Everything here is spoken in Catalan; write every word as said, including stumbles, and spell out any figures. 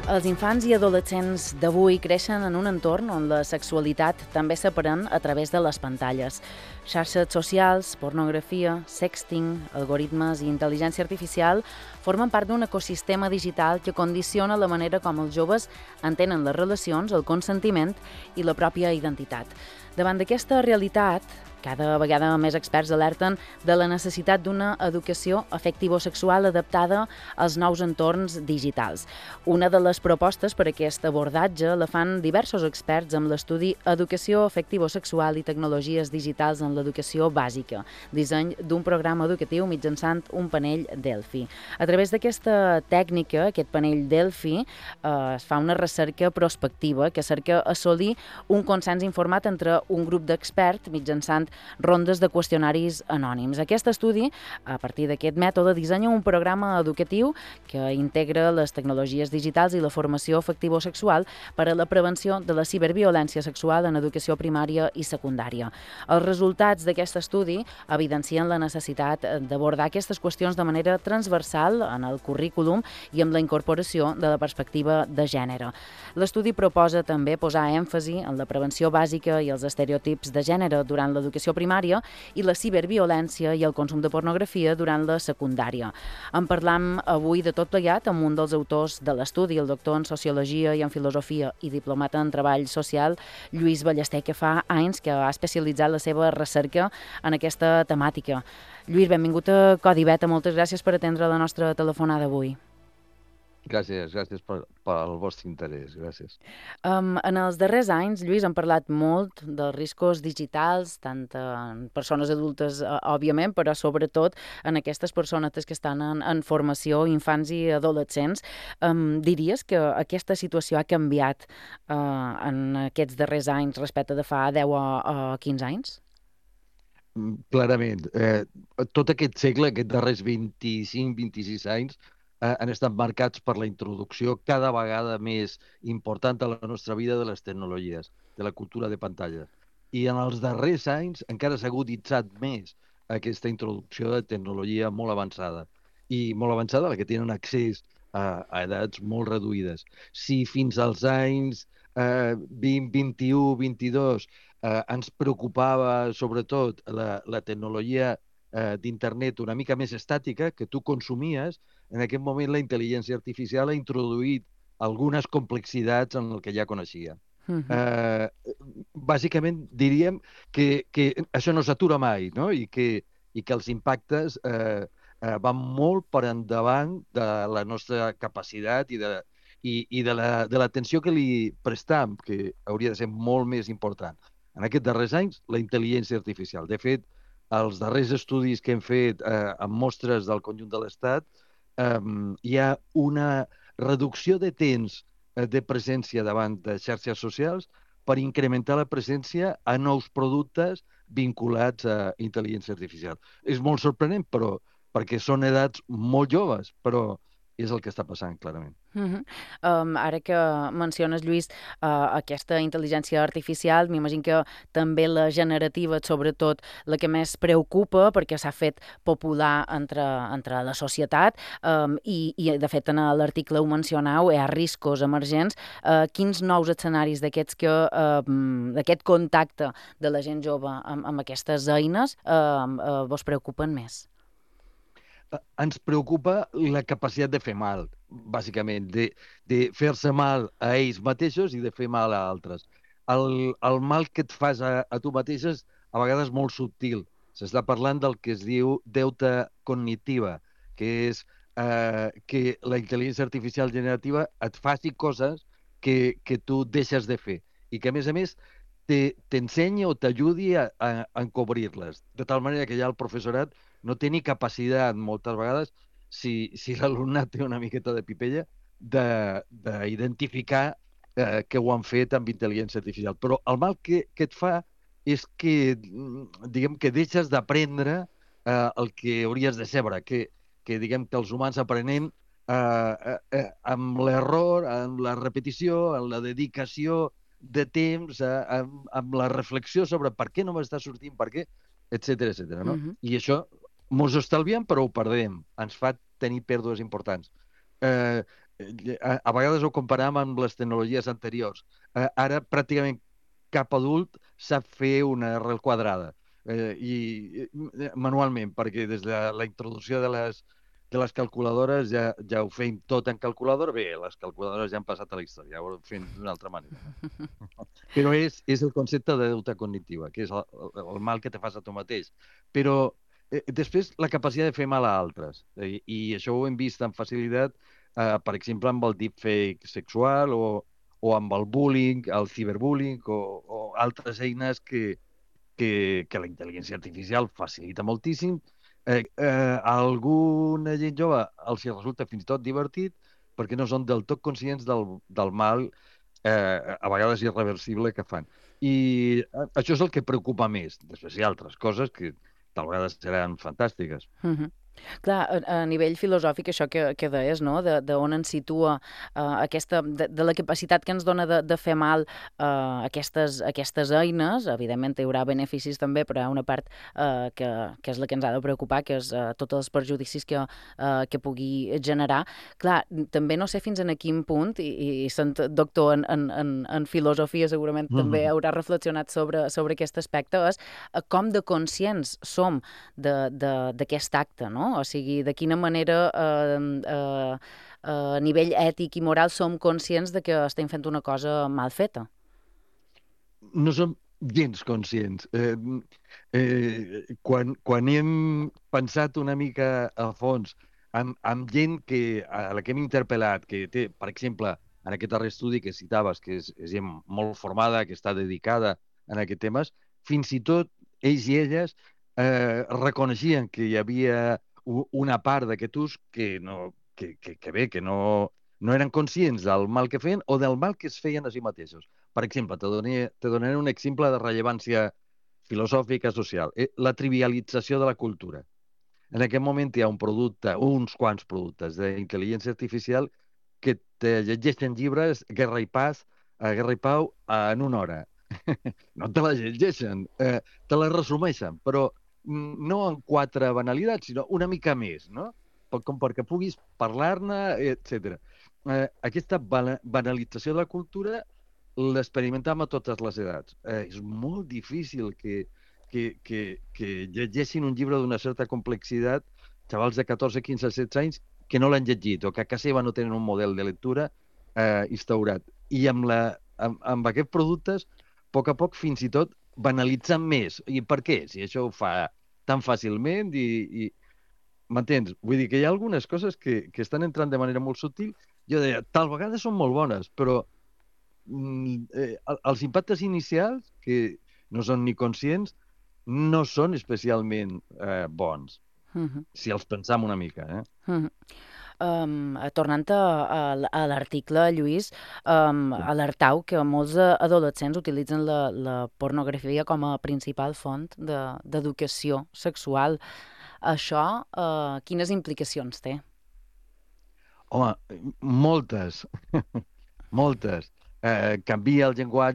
Els infants i adolescents d'avui creixen en un entorn on la sexualitat també s'aprèn a través de les pantalles. Xarxes socials, pornografia, sexting, algoritmes i intel·ligència artificial formen part d'un ecosistema digital que condiciona la manera com els joves entenen les relacions, el consentiment i la pròpia identitat. Davant d'aquesta realitat, cada vegada més experts alerten de la necessitat d'una educació afectivo-sexual adaptada als nous entorns digitals. Una de les propostes per a aquest abordatge la fan diversos experts amb l'estudi Educació afectivo-sexual i tecnologies digitals en l'educació bàsica, disseny d'un programa educatiu mitjançant un panell Delphi. A través d'aquesta tècnica, aquest panell Delphi, eh, es fa una recerca prospectiva que cerca assolir un consens informat entre un grup d'experts mitjançant rondes de qüestionaris anònims. Aquest estudi, a partir d'aquest mètode, dissenya un programa educatiu que integra les tecnologies digitals i la formació afectivo-sexual per a la prevenció de la ciberviolència sexual en educació primària i secundària. Els resultats d'aquest estudi evidencien la necessitat d'abordar aquestes qüestions de manera transversal en el currículum i amb la incorporació de la perspectiva de gènere. L'estudi proposa també posar èmfasi en la prevenció bàsica i els estereotips de gènere durant l'educació primària i la ciberviolència i el consum de pornografia durant la secundària. En parlam avui de tot plegat amb un dels autors de l'estudi, el doctor en Sociologia i en Filosofia i diplomat en Treball Social, Lluís Ballester, que fa anys que ha especialitzat la seva recerca en aquesta temàtica. Lluís, benvingut a Codi Beta. Moltes gràcies per atendre la nostra telefonada avui. Gràcies, gràcies per, pel vostre interès, gràcies. Um, en els darrers anys, Lluís, hem parlat molt dels riscos digitals, tant en persones adultes, uh, òbviament, però sobretot en aquestes persones que estan en, en formació, infants i adolescents. Um, diries que aquesta situació ha canviat uh, en aquests darrers anys respecte de fa deu o, o quinze anys? Clarament. Eh, tot aquest segle, aquests darrers vint-i-cinc vint-i-sis anys, eh, han estat marcats per la introducció cada vegada més important a la nostra vida de les tecnologies, de la cultura de pantalla. I en els darrers anys encara s'ha aguditzat més aquesta introducció de tecnologia molt avançada. I molt avançada a la que tenen accés a, a edats molt reduïdes. Si fins als anys eh, vint, vint-i-u, vint-i-dos eh, ens preocupava sobretot la, la tecnologia eh, d'internet una mica més estàtica que tu consumies, en aquest moment la intel·ligència artificial ha introduït algunes complexitats en el que ja coneixia. Uh-huh. Eh, bàsicament diríem que, que això no s'atura mai, no? I, que, i que els impactes eh, eh, van molt per endavant de la nostra capacitat i de, i, i de la, de l'atenció que li prestam, que hauria de ser molt més important. En aquests darrers anys, la intel·ligència artificial. De fet, els darrers estudis que hem fet eh, amb mostres del conjunt de l'Estat, eh, hi ha una reducció de temps eh, de presència davant de xarxes socials per incrementar la presència a nous productes vinculats a intel·ligència artificial. És molt sorprenent, però perquè són edats molt joves, però és el que està passant, clarament. Uh-huh. Um, ara que menciones, Lluís, uh, aquesta intel·ligència artificial, m'imagino que també la generativa, sobretot la que més preocupa perquè s'ha fet popular entre, entre la societat um, i, i, de fet, en l'article ho mencionau, hi ha riscos emergents. Uh, quins nous escenaris d'aquests que, uh, d'aquest contacte de la gent jove amb, amb aquestes eines uh, uh, vos preocupen més? Ens preocupa la capacitat de fer mal, bàsicament, de, de fer-se mal a ells mateixos i de fer mal a altres. El, el mal que et fas a, a tu mateixes a vegades és molt subtil. S'està parlant del que es diu deuta cognitiva, que és eh, que la intel·ligència artificial generativa et faci coses que, que tu deixes de fer i que, a més a més, t'ensenyi o t'ajudi a, a, a encobrir-les. De tal manera que ja el professorat no té ni capacitat, moltes vegades, si, si l'alumnat té una miqueta de pipella, d'identificar eh, que ho han fet amb intel·ligència artificial. Però el mal que, que et fa és que, diguem, que deixes d'aprendre eh, el que hauries de saber, que, que diguem que els humans aprenem eh, eh, amb l'error, amb la repetició, amb la dedicació de temps, eh, amb, amb la reflexió sobre per què no m'està sortint, per què, etcètera, etcètera, no? Uh-huh. I això mos ho estalviem, però ho perdem. Ens fa tenir pèrdues importants. Eh, a, a vegades ho comparam amb les tecnologies anteriors. Eh, ara pràcticament cap adult sap fer una arrel quadrada eh, i eh, manualment, perquè des de la introducció de les, de les calculadores ja, ja ho fem tot en calculadora. Bé, les calculadores ja han passat a la història, ja ho fem d'una altra manera. No? Però és, és el concepte de deuta cognitiva, que és el, el mal que te fas a tu mateix. Però eh, després la capacitat de fer mal a altres. Eh, I això ho hem vist amb facilitat, eh, per exemple, amb el deepfake sexual o, o amb el bullying, el ciberbullying o, o altres eines que, que, que la intel·ligència artificial facilita moltíssim. Eh, eh, a alguna gent jove els hi resulta fins i tot divertit perquè no són del tot conscients del, del mal eh, a vegades irreversible que fan. I eh, això és el que preocupa més. Després hi ha altres coses que tal vegades seran fantàstiques. Uh -huh. Clar, a, a nivell filosòfic, això que, que deies, no? de, de on ens situa uh, aquesta, de, de la capacitat que ens dona de, de fer mal uh, aquestes, aquestes eines, evidentment hi haurà beneficis també, però hi ha una part uh, que, que és la que ens ha de preocupar, que és uh, tots els perjudicis que, uh, que pugui generar. Clar, també no sé fins en quin punt, i, i sent doctor en, en, en, en filosofia segurament també Mm-hmm. haurà reflexionat sobre, sobre aquest aspecte, és uh, com de conscients som d'aquest acte, no? O sigui, de quina manera eh, eh, a nivell ètic i moral som conscients de que estem fent una cosa mal feta. No som gens conscients. Eh, eh, quan, quan hem pensat una mica a fons amb, amb gent que, a la que hem interpel·lat, que té, per exemple, en aquest darrer estudi que citaves, que és, és gent molt formada, que està dedicada en aquests temes, fins i tot ells i elles eh, reconeixien que hi havia una part d'aquest ús que, no, que, que, que bé, que no, no eren conscients del mal que feien o del mal que es feien a si mateixos. Per exemple, te donaré, te donaré un exemple de rellevància filosòfica social. Eh, La trivialització de la cultura. En aquest moment hi ha un producte, uns quants productes d'intel·ligència artificial que te llegeixen llibres, Guerra i Paz, a Guerra i Pau, en una hora. No te la llegeixen, eh, te la resumeixen, però no en quatre banalitats, sinó una mica més, no? Com perquè puguis parlar-ne, etcètera. Eh, aquesta banalització de la cultura l'experimentem a totes les edats. Eh, és molt difícil que, que, que, que llegeixin un llibre d'una certa complexitat xavals de catorze, quinze, setze anys que no l'han llegit o que a casa seva no tenen un model de lectura eh, instaurat. I amb, la, amb, amb aquests productes, a poc a poc, fins i tot banalitzen més. I per què? Si això ho fa tan fàcilment i... i m'entens? Vull dir que hi ha algunes coses que, que estan entrant de manera molt sutil. Jo deia, tal vegada són molt bones, però eh, els impactes inicials, que no són ni conscients, no són especialment eh, bons, Uh -huh. si els pensam una mica. Eh? Uh -huh. Um, tornant a, a l'article, Lluís, um, Sí. alertau que molts adolescents utilitzen la, la pornografia com a principal font d'educació de, sexual. Això, uh, quines implicacions té? Home, moltes, moltes. Eh, canvia el llenguatge